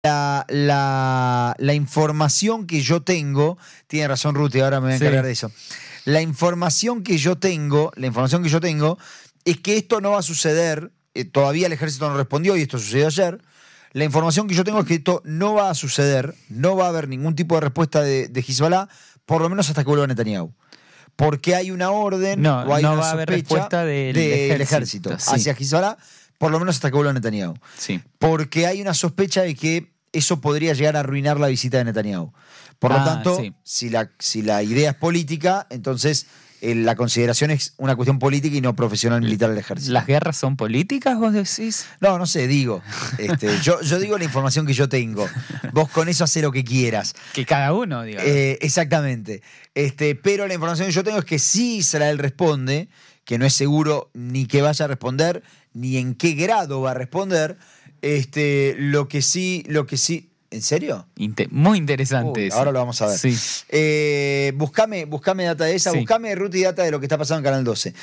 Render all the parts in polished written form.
la información que yo tengo, tiene razón Ruti, ahora me voy a encargar de eso. La información que yo tengo es que esto no va a suceder, todavía el ejército no respondió y esto sucedió ayer. La información que yo tengo es que esto no va a suceder, no va a haber ningún tipo de respuesta de Hezbollah, por lo menos hasta que vuelva Netanyahu. Porque hay una orden o hay una sospecha del ejército hacia Hezbollah, por lo menos hasta que vuelva Netanyahu. Sí. Porque hay una sospecha de que eso podría llegar a arruinar la visita de Netanyahu. Por lo tanto, si la idea es política, entonces la consideración es una cuestión política y no profesional militar del ejército. ¿Las guerras son políticas, vos decís? No sé, digo. Yo digo la información que yo tengo. Vos con eso hacés lo que quieras. Que cada uno, diga. Exactamente. Pero la información que yo tengo es que si Israel responde, que no es seguro ni que vaya a responder, ni en qué grado va a responder, lo que sí. ¿En serio? Muy interesante eso. Ahora lo vamos a ver. Sí. Buscame data de esa, buscame Ruth y data de lo que está pasando en Canal 12.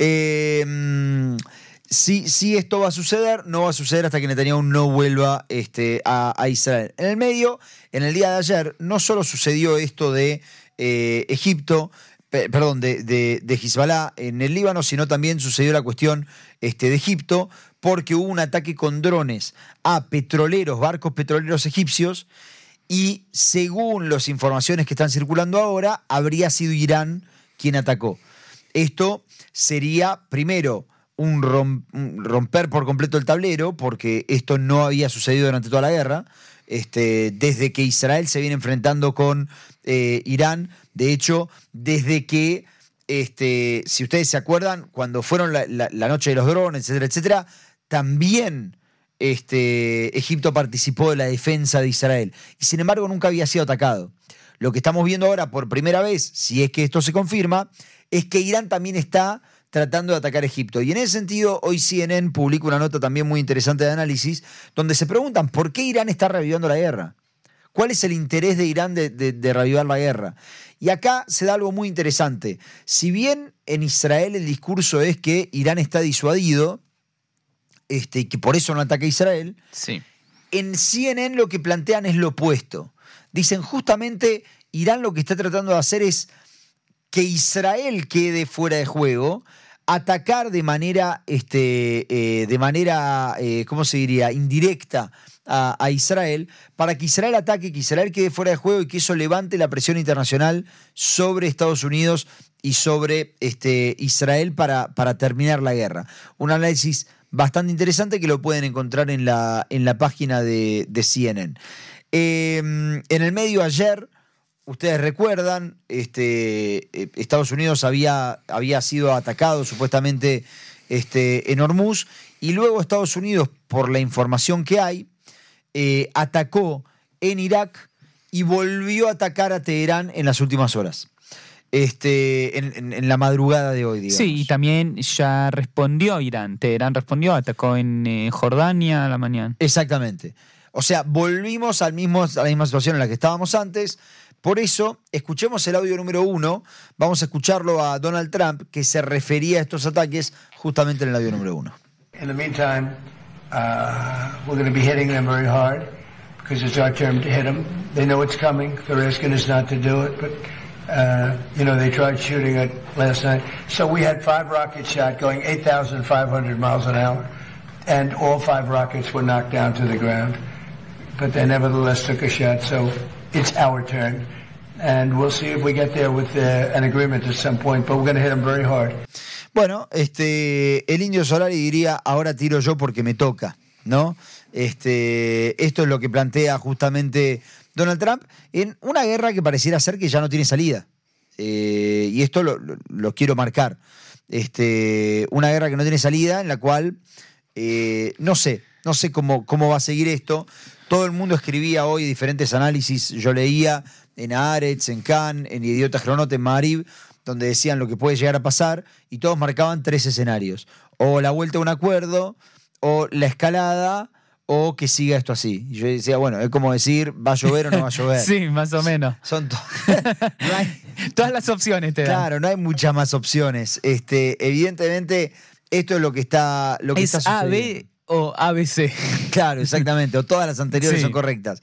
Si esto va a suceder, no va a suceder hasta que Netanyahu no vuelva a Israel. En el medio, en el día de ayer, no solo sucedió esto de Egipto, de Hezbollah en el Líbano, sino también sucedió la cuestión de Egipto, porque hubo un ataque con drones a barcos petroleros egipcios, y según las informaciones que están circulando ahora, habría sido Irán quien atacó. Esto sería, primero, un romper por completo el tablero, porque esto no había sucedido durante toda la guerra, desde que Israel se viene enfrentando con Irán. De hecho, desde que, si ustedes se acuerdan, cuando fueron la noche de los drones, etcétera, etcétera, también Egipto participó de la defensa de Israel. Y sin embargo, nunca había sido atacado. Lo que estamos viendo ahora por primera vez, si es que esto se confirma, es que Irán también está tratando de atacar a Egipto. Y en ese sentido, hoy CNN publica una nota también muy interesante de análisis, donde se preguntan por qué Irán está revivando la guerra. ¿Cuál es el interés de Irán de reavivar la guerra? Y acá se da algo muy interesante. Si bien en Israel el discurso es que Irán está disuadido, y que por eso no ataca a Israel, en CNN lo que plantean es lo opuesto. Dicen justamente Irán lo que está tratando de hacer es que Israel quede fuera de juego, atacar de manera ¿cómo se diría?, indirecta a Israel, para que Israel ataque, que Israel quede fuera de juego y que eso levante la presión internacional sobre Estados Unidos y sobre Israel para terminar la guerra. Un análisis bastante interesante que lo pueden encontrar en la página de CNN. En el medio ayer, ustedes recuerdan, Estados Unidos había sido atacado supuestamente en Hormuz, y luego Estados Unidos, por la información que hay, atacó en Irak y volvió a atacar a Teherán en las últimas horas. En la madrugada de hoy, digamos. Sí, y también ya respondió Irán. Teherán respondió, atacó en Jordania a la mañana. Exactamente. O sea, volvimos a la misma situación en la que estábamos antes. Por eso, escuchemos el audio número 1. Vamos a escucharlo a Donald Trump, que se refería a estos ataques justamente en el audio número 1. In the meantime, we're going to be hitting them very hard because it's our turn to hit them. They know it's coming. They're asking us not to do it, but they tried shooting it last night. So we had 5 rockets shot going 8,500 miles an hour, and all 5 rockets were knocked down to the ground. But they nevertheless took a shot, so it's our turn. And we'll see if we get there with an agreement at some point, but we're going to hit them very hard. Bueno, el Indio Solari diría, ahora tiro yo porque me toca, ¿no? Esto es lo que plantea justamente Donald Trump en una guerra que pareciera ser que ya no tiene salida. Y esto lo quiero marcar. Una guerra que no tiene salida, en la cual no sé cómo va a seguir esto. Todo el mundo escribía hoy diferentes análisis. Yo leía en Haaretz, en Kan, en Idiota Ahronot, en Maariv, donde decían lo que puede llegar a pasar, y todos marcaban 3 escenarios. O la vuelta a un acuerdo, o la escalada, o que siga esto así. Y yo decía, bueno, es como decir, ¿va a llover o no va a llover? Sí, más o menos. Son todas las opciones te dan. Claro, no hay muchas más opciones. Evidentemente, esto es lo que está sucediendo. A, B o ABC. Claro, exactamente. O todas las anteriores Sí. son correctas.